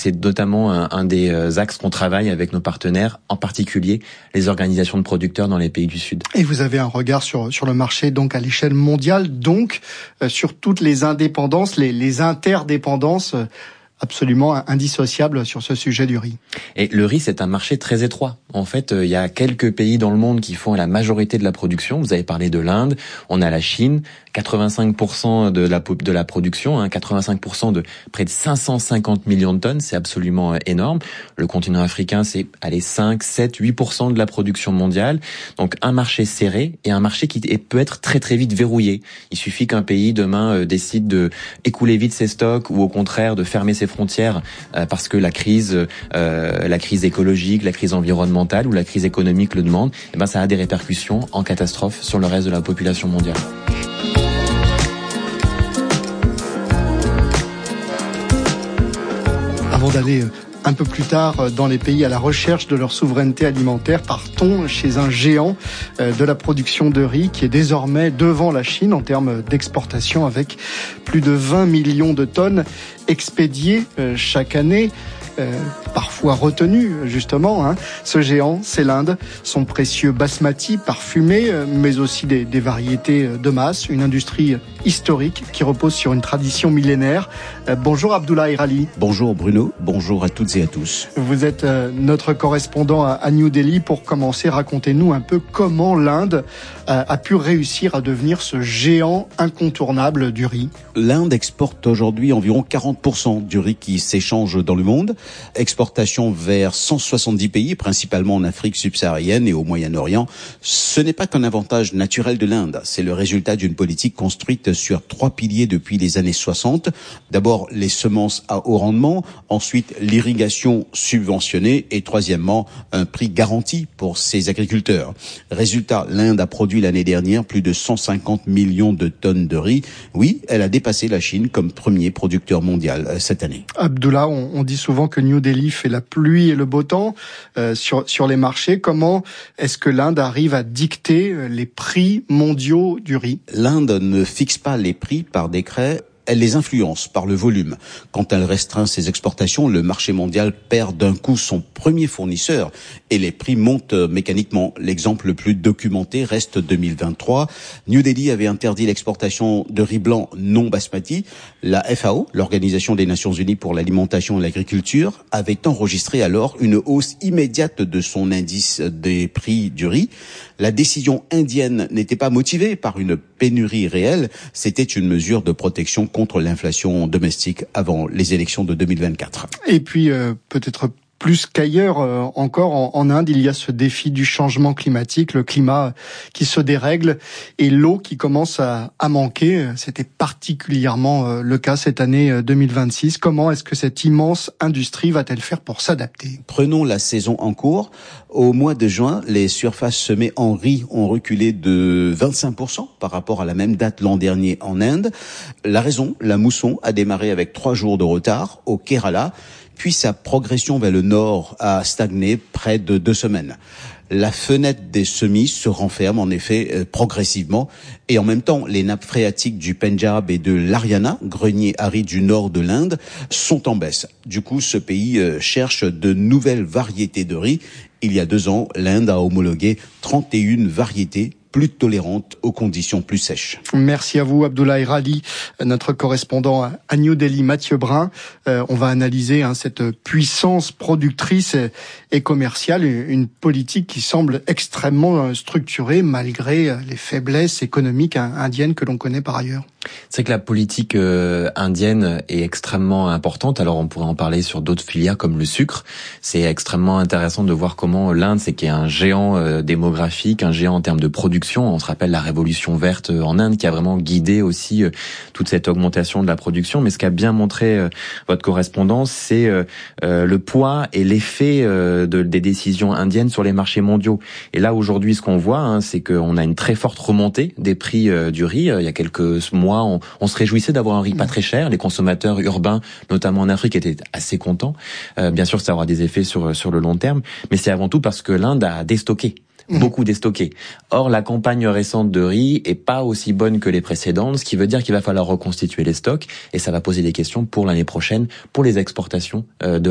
c'est notamment un des axes qu'on travaille avec nos partenaires, en particulier les organisations de producteurs dans les pays du Sud. Et vous avez un regard sur le marché donc à l'échelle mondiale, donc sur toutes les indépendances, les interdépendances absolument indissociables sur ce sujet du riz. Et le riz, c'est un marché très étroit. En fait, il y a quelques pays dans le monde qui font la majorité de la production. Vous avez parlé de l'Inde, on a la Chine, 85% de la production, 85% de près de 550 millions de tonnes, c'est absolument énorme. Le continent africain, c'est 5, 7, 8% de la production mondiale. Donc un marché serré et un marché qui peut être très très vite verrouillé. Il suffit qu'un pays demain décide de écouler vite ses stocks ou au contraire de fermer ses frontières parce que la crise écologique, la crise environnementale ou la crise économique le demande. Et ben ça a des répercussions en catastrophe sur le reste de la population mondiale. Avant d'aller un peu plus tard dans les pays à la recherche de leur souveraineté alimentaire, partons chez un géant de la production de riz qui est désormais devant la Chine en termes d'exportation avec plus de 20 millions de tonnes expédiées chaque année. Parfois retenu justement. Ce géant, c'est l'Inde, son précieux basmati parfumé, mais aussi des variétés de masse, une industrie historique qui repose sur une tradition millénaire. Bonjour Abdullah Irali. Bonjour Bruno, bonjour à toutes et à tous. Vous êtes notre correspondant à New Delhi. Pour commencer, racontez-nous un peu comment l'Inde a pu réussir à devenir ce géant incontournable du riz. L'Inde exporte aujourd'hui environ 40% du riz qui s'échange dans le monde. Exportation vers 170 pays, principalement en Afrique subsaharienne et au Moyen-Orient. Ce n'est pas qu'un avantage naturel de l'Inde, c'est le résultat d'une politique construite sur 3 piliers depuis les années 60. D'abord, les semences à haut rendement, ensuite l'irrigation subventionnée et troisièmement, un prix garanti pour ses agriculteurs. Résultat, l'Inde a produit l'année dernière plus de 150 millions de tonnes de riz. Oui, elle a dépassé la Chine comme premier producteur mondial cette année. Abdullah, on dit souvent que New Delhi fait la pluie et le beau temps sur les marchés. Comment est-ce que l'Inde arrive à dicter les prix mondiaux du riz ? L'Inde ne fixe pas les prix par décret. Elle les influence par le volume. Quand elle restreint ses exportations, le marché mondial perd d'un coup son premier fournisseur et les prix montent mécaniquement. L'exemple le plus documenté reste 2023. New Delhi avait interdit l'exportation de riz blanc non basmati. La FAO, l'Organisation des Nations Unies pour l'alimentation et l'agriculture, avait enregistré alors une hausse immédiate de son indice des prix du riz. La décision indienne n'était pas motivée par une pénurie réelle, c'était une mesure de protection contre l'inflation domestique avant les élections de 2024. Et puis peut-être plus qu'ailleurs encore en Inde, il y a ce défi du changement climatique, le climat qui se dérègle et l'eau qui commence à manquer. C'était particulièrement le cas cette année 2026. Comment est-ce que cette immense industrie va-t-elle faire pour s'adapter ? Prenons la saison en cours. Au mois de juin, les surfaces semées en riz ont reculé de 25% par rapport à la même date l'an dernier en Inde. La raison, la mousson a démarré avec 3 jours de retard au Kerala. Puis sa progression vers le nord a stagné près de 2 semaines. La fenêtre des semis se renferme en effet progressivement et en même temps les nappes phréatiques du Pendjab et de l'Haryana, grenier aride du nord de l'Inde, sont en baisse. Du coup, ce pays cherche de nouvelles variétés de riz. Il y a 2 ans, l'Inde a homologué 31 variétés plus tolérante aux conditions plus sèches. Merci à vous, Abdullah Irali, notre correspondant à New Delhi, Mathieu Brun. On va analyser cette puissance productrice et commerciale, une politique qui semble extrêmement structurée malgré les faiblesses économiques indiennes que l'on connaît par ailleurs. C'est que la politique indienne est extrêmement importante. Alors on pourrait en parler sur d'autres filières comme le sucre. C'est extrêmement intéressant de voir comment l'Inde, c'est qu'il y a un géant démographique, un géant en termes de production. On se rappelle la révolution verte en Inde qui a vraiment guidé aussi toute cette augmentation de la production. Mais ce qu'a bien montré votre correspondance, c'est le poids et l'effet des décisions indiennes sur les marchés mondiaux. Et là aujourd'hui, ce qu'on voit, c'est qu'on a une très forte remontée des prix du riz. Il y a quelques mois, on se réjouissait d'avoir un riz pas très cher. Les consommateurs urbains, notamment en Afrique, étaient assez contents. Bien sûr, ça aura des effets sur le long terme, mais c'est avant tout parce que l'Inde a déstocké. Beaucoup déstocké. Or, la campagne récente de riz est pas aussi bonne que les précédentes, ce qui veut dire qu'il va falloir reconstituer les stocks et ça va poser des questions pour l'année prochaine pour les exportations de